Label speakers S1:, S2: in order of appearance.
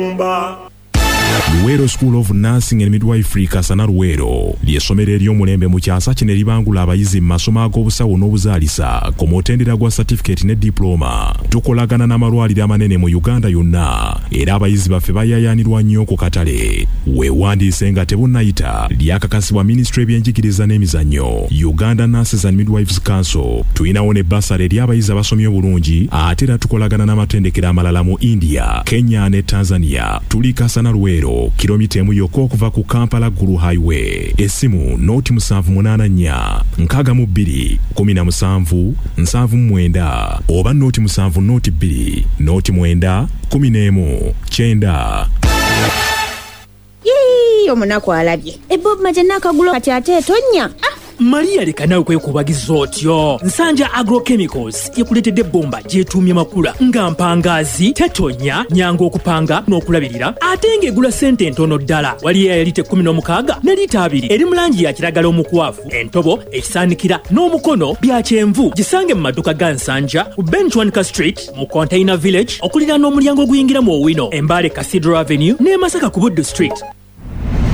S1: Luwero School of Nursing and Midwifery Kasana Luwero ly'essomero ery'omulembe mu kyasa kino eribangula abayizi mu masomo ag'obusawo n'obuzaalisa ku mutendera gwa certificate ne diploma. Tukolagana n'amalwaliro amanene mu Uganda yonna era abayizi baffe bayayaanirwa nnyo ku katale. Weewandiise nga tebunnayita lyakakasibwa Ministry y'ebyenjigiriza n'emizannyo, Uganda Nurses and Midwives Council. Tuyinawo ne basale eri abayizi abasomye obulungi ate era tukolagana n'amatendekero amalala mu India, Kenya ne Tanzania. Tuli Kasana Luwero kilomita emu yokka okuva ku Kampala Gulu Highway. Essimu noti 784 62 17 79 oba noti 7 noti 2 noti 9 11 9.
S2: Omunaku alabye Bob Majana akagulo kati ate tonya.
S3: Maria leka nawe kwekubagiza otyo. Nsanja Agrochemicals yekuletedde bomba gyetumye makula nga mpangazi tetonya nyango okupanga n'okulabirira ate ng'egula sente ntono ddala. Waliyo ya lita 16 ne lita 2 eri mu langi ya kiragala omukwafu, entobo, ekisaanikira n'omukono bya kyenvu. Gisange mu maduka ga Nsanja ku Benchwanka Street mu Container Village okulira n'omulyango oguyingira mu Owino, Embale Cathedral Avenue ne Masaka ku Buddu Street.